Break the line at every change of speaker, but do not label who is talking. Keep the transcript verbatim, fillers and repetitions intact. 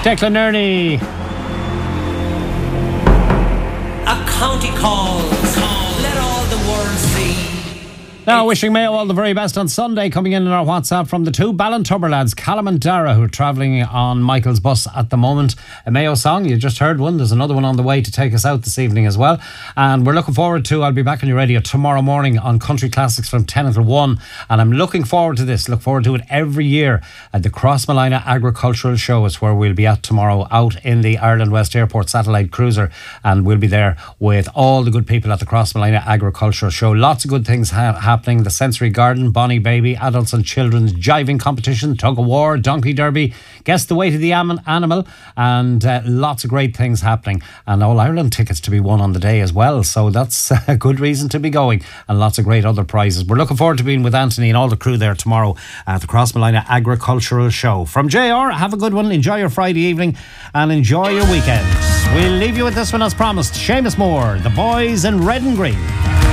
Declan Nerney.
A county calls. Let all the world see.
Now, wishing Mayo all the very best on Sunday. Coming in on our WhatsApp from the two Ballintubber lads, Callum and Dara, who are travelling on Michael's bus at the moment. A Mayo song, you just heard one. There's another one on the way to take us out this evening as well. And we're looking forward to, I'll be back on your radio tomorrow morning on Country Classics from ten until one. And I'm looking forward to this. Look forward to it every year at the Crossmolina Agricultural Show. Is where we'll be at tomorrow, out in the Ireland West Airport satellite cruiser. And we'll be there with all the good people at the Crossmolina Agricultural Show. Lots of good things ha- happening. The Sensory Garden, Bonnie Baby, adults and children's jiving competition, tug of war, donkey derby, guess the weight of the am- animal, and uh, lots of great things happening. And All Ireland tickets to be won on the day as well. So that's a good reason to be going. And lots of great other prizes. We're looking forward to being with Anthony and all the crew there tomorrow at the Crossmolina Agricultural Show. From J R, have a good one. Enjoy your Friday evening and enjoy your weekend. We'll leave you with this one as promised. Seamus Moore, The Boys in Red and Green.